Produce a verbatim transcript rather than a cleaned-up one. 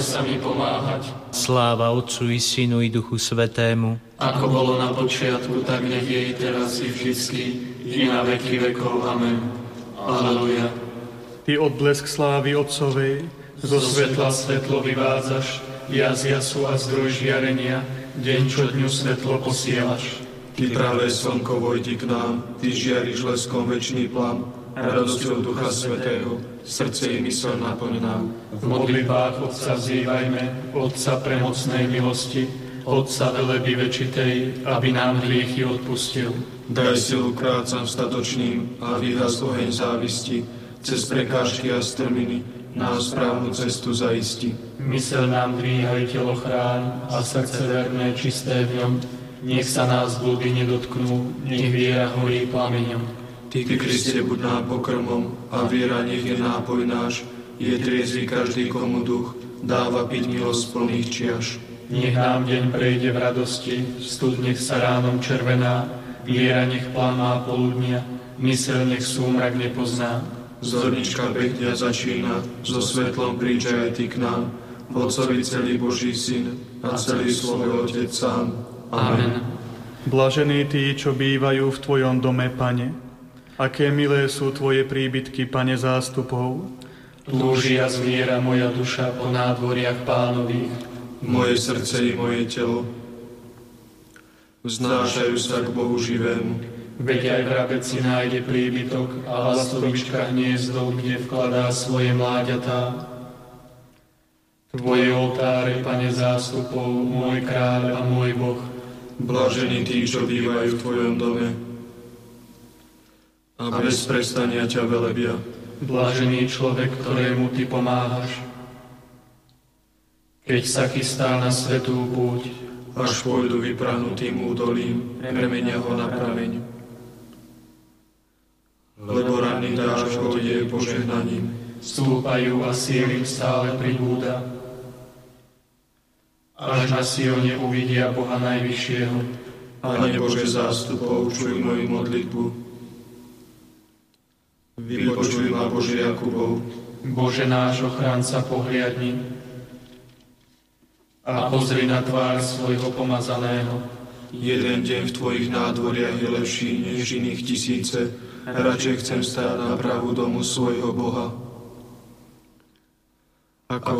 sa mi pomáhať. Sláva Otcu i Synu i Duchu Svätému, Ako bolo na počiatku, tak nech je i teraz i vždycky, i na veky vekov. Amen. Aleluja. Ty odblesk slávy Otcovej, Zo svetla svetlo vyvádzaš, jas jasu a zdroj žiarenia, deň čo dňu svetlo posielaš. Ty pravé slnko vojdi k nám, Ty žiariš leskom večný plam, radosťou Ducha Svätého, srdce i myseľ naplň nám. V modlitbách Otca vzývajme, Otca premocnej milosti, Otca veleby večitej, aby nám hriechy odpustil. Daj silu krácam statočným a vyhas oheň závisti, cez prekážky a strminy nás správnu cestu zaisti. Myseľ nám dvíhaj, telo chráň a srdce verné, čisté v ňom, nech sa nás blúdy nedotknú, nech viera horí plameňom. Ty, Kriste, buď nám pokrmom a viera nech je nápoj náš, je triezvy každý, komu duch dáva piť milosť plných čiaž. Nech nám deň prejde v radosti, stud nech sa ránom červená, viera nech plamá poludnia, myseľ nech súmrak nepozná. Zornička beh dňa začína, so svetlom príď aj Ty k nám, Otcovi celý Boží Syn a celý svoj Otec sám. Amen. blažení tí, čo bývajú v Tvojom dome, Pane. Aké milé sú Tvoje príbytky, Pane zástupov. Túžia zviera moja duša po nádvoriach Pánových. Moje srdce i moje telo vznášajú sa k Bohu živému. Veď aj vrabec si nájde príbytok a lastovička hniezdo, kde vkladá svoje mláďatá. Tvoje oltáre, Pane zástupov, môj kráľ a môj Boh. Blažení tí, čo bývajú v Tvojom dome a bez prestania ťa velebia. Blažený človek, ktorému Ty pomáhaš, keď sa chystá na svätú púť, až pôjdu vyprahnutým údolím, premenia ho na prameň. Lebo ranný dážď ho je požehnaním. stúpajú a síl im stále pribúda. Až na Sione uvidia Boha Najvyššieho. Pane Bože zástupov, čuj moju modlitbu. Vypočuj ma, Bože Jakubov. Bože náš ochránca, pohliadni a pozri na tvár svojho pomazaného. Jeden deň v Tvojich nádvoriach je lepší než iných tisíce. Radšej chcem stáť na prahu domu svojho Boha, ako